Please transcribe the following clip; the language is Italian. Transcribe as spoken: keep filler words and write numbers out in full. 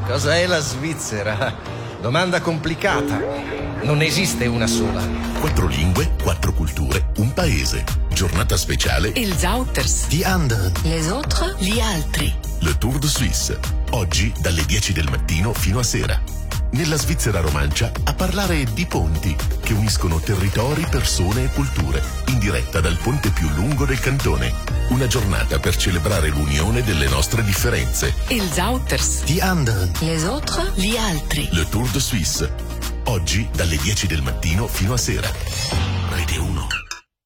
Cosa è la Svizzera? Domanda complicata. Non esiste una sola. Quattro lingue, quattro culture, un paese. Giornata speciale. Ils Outers. Die anderen. Les autres. Gli altri. Le Tour de Suisse. Oggi dalle dieci del mattino fino a sera. Nella Svizzera romancia a parlare di ponti che uniscono territori, persone e culture, in diretta dal ponte più lungo del cantone. Una giornata per celebrare l'unione delle nostre differenze. Ils Outers. Die anderen. Les autres. Gli altri. Le Tour de Suisse. Oggi dalle dieci del mattino fino a sera. Rete uno.